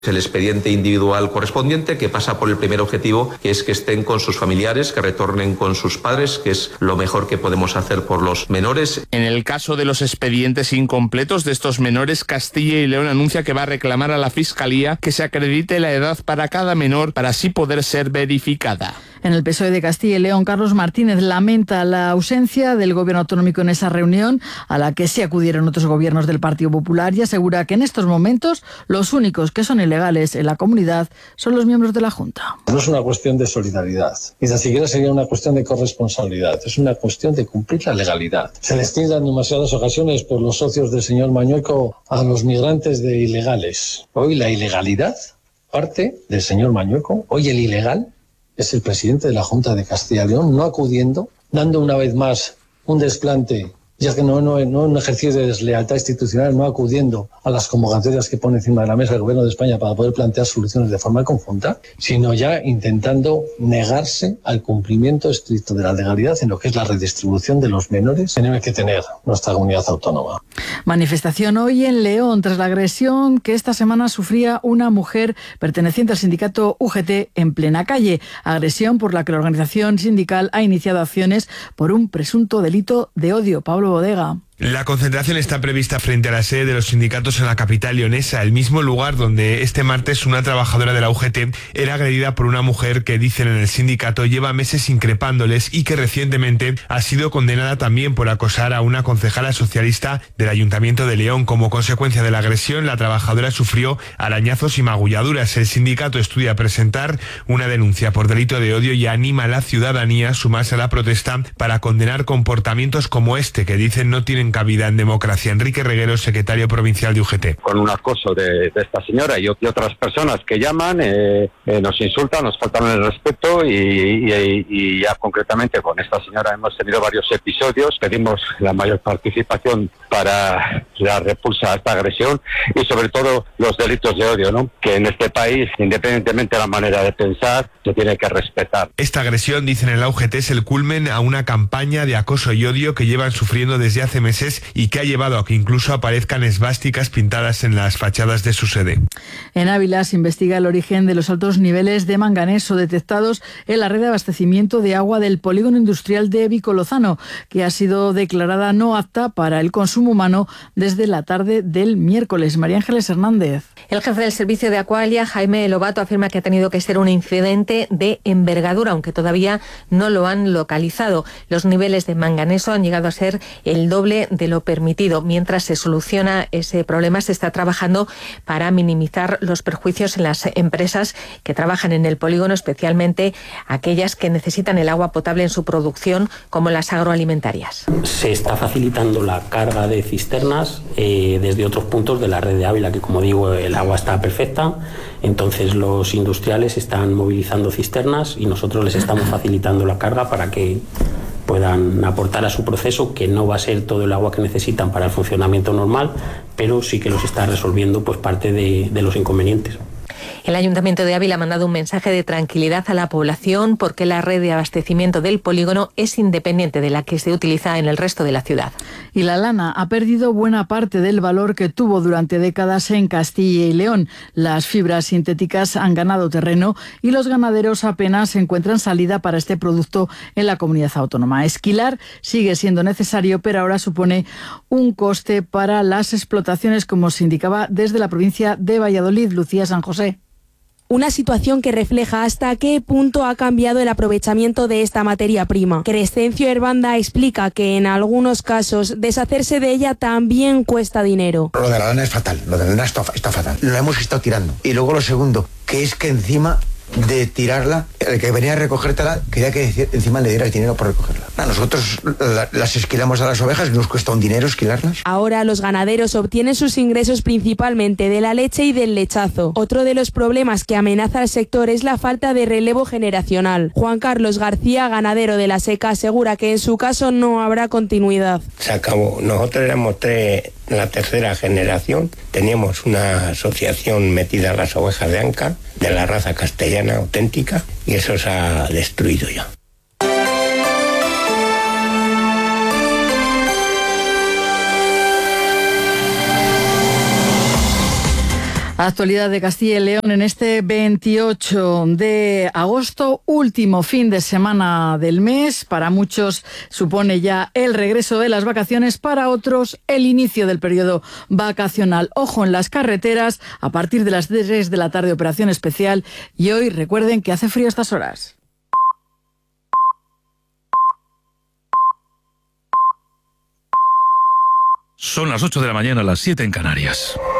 El expediente individual correspondiente que pasa por el primer objetivo, que es que estén con sus familiares, que retornen con sus padres, que es lo mejor que podemos hacer por los menores. En el caso de los expedientes incompletos de estos menores, Castilla y León anuncia que va a reclamar a la Fiscalía que se acredite la edad para cada menor para así poder ser verificada. En el PSOE de Castilla y León, Carlos Martínez lamenta la ausencia del Gobierno autonómico en esa reunión, a la que sí acudieron otros gobiernos del Partido Popular, y asegura que en estos momentos los únicos que son ilegales en la comunidad son los miembros de la Junta. No es una cuestión de solidaridad, ni tan siquiera sería una cuestión de corresponsabilidad, es una cuestión de cumplir la legalidad. Se les tilda en demasiadas ocasiones por los socios del señor Mañueco a los migrantes de ilegales. Hoy la ilegalidad parte del señor Mañueco, hoy el ilegal es el presidente de la Junta de Castilla y León, no acudiendo, dando una vez más un desplante, ya que no un ejercicio de deslealtad institucional, no acudiendo a las convocatorias que pone encima de la mesa el Gobierno de España para poder plantear soluciones de forma conjunta, sino ya intentando negarse al cumplimiento estricto de la legalidad en lo que es la redistribución de los menores que tiene que tener nuestra comunidad autónoma. Manifestación hoy en León tras la agresión que esta semana sufría una mujer perteneciente al sindicato UGT en plena calle. Agresión por la que la organización sindical ha iniciado acciones por un presunto delito de odio. Pablo Bodega. La concentración está prevista frente a la sede de los sindicatos en la capital leonesa, el mismo lugar donde este martes una trabajadora de la UGT era agredida por una mujer que, dicen en el sindicato, lleva meses increpándoles y que recientemente ha sido condenada también por acosar a una concejala socialista del Ayuntamiento de León. Como consecuencia de la agresión, la trabajadora sufrió arañazos y magulladuras. El sindicato estudia presentar una denuncia por delito de odio y anima a la ciudadanía a sumarse a la protesta para condenar comportamientos como este, que dicen no tienen cabida en democracia. Enrique Reguero, secretario provincial de UGT. Con un acoso de esta señora y otras personas que llaman, nos insultan, nos faltan el respeto y ya concretamente con esta señora hemos tenido varios episodios. Pedimos la mayor participación para la repulsa a esta agresión y sobre todo los delitos de odio, ¿no? Que en este país, independientemente de la manera de pensar, se tiene que respetar. Esta agresión, dicen en la UGT, es el culmen a una campaña de acoso y odio que llevan sufriendo desde hace meses y que ha llevado a que incluso aparezcan esvásticas pintadas en las fachadas de su sede. En Ávila se investiga el origen de los altos niveles de manganeso detectados en la red de abastecimiento de agua del polígono industrial de Vicolozano, que ha sido declarada no apta para el consumo humano desde la tarde del miércoles. María Ángeles Hernández. El jefe del servicio de Aqualia, Jaime Lobato, afirma que ha tenido que ser un incidente de envergadura, aunque todavía no lo han localizado. Los niveles de manganeso han llegado a ser el doble de lo permitido. Mientras se soluciona ese problema, se está trabajando para minimizar los perjuicios en las empresas que trabajan en el polígono, especialmente aquellas que necesitan el agua potable en su producción, como las agroalimentarias. Se está facilitando la carga de cisternas desde otros puntos de la red de Ávila, que, como digo, el agua está perfecta. Entonces los industriales están movilizando cisternas y nosotros les estamos facilitando la carga para que puedan aportar a su proceso, que no va a ser todo el agua que necesitan para el funcionamiento normal, pero sí que los está resolviendo pues parte de los inconvenientes. El Ayuntamiento de Ávila ha mandado un mensaje de tranquilidad a la población porque la red de abastecimiento del polígono es independiente de la que se utiliza en el resto de la ciudad. Y la lana ha perdido buena parte del valor que tuvo durante décadas en Castilla y León. Las fibras sintéticas han ganado terreno y los ganaderos apenas encuentran salida para este producto en la comunidad autónoma. Esquilar sigue siendo necesario, pero ahora supone un coste para las explotaciones, como se indicaba desde la provincia de Valladolid. Lucía San José. Una situación que refleja hasta qué punto ha cambiado el aprovechamiento de esta materia prima. Crescencio Herbanda explica que en algunos casos deshacerse de ella también cuesta dinero. Lo de la lana es fatal, lo de la lana está fatal. Lo hemos estado tirando. Y luego lo segundo, que es que encima de tirarla, el que venía a recogértela quería que encima le diera el dinero por recogerla. Nosotros las esquilamos a las ovejas y nos cuesta un dinero esquilarlas. Ahora los ganaderos obtienen sus ingresos principalmente de la leche y del lechazo. Otro de los problemas que amenaza al sector es la falta de relevo generacional. Juan Carlos García, ganadero de La Seca, asegura que en su caso no habrá continuidad. Se acabó. Nosotros éramos la tercera generación. Teníamos una asociación metida en las ovejas de Anca, de la raza castellana auténtica, y eso se ha destruido ya. Actualidad de Castilla y León en este 28 de agosto, último fin de semana del mes. Para muchos supone ya el regreso de las vacaciones, para otros el inicio del periodo vacacional. Ojo en las carreteras, a partir de las 3 de la tarde operación especial, y hoy recuerden que hace frío a estas horas. Son las 8 de la mañana, las 7 en Canarias.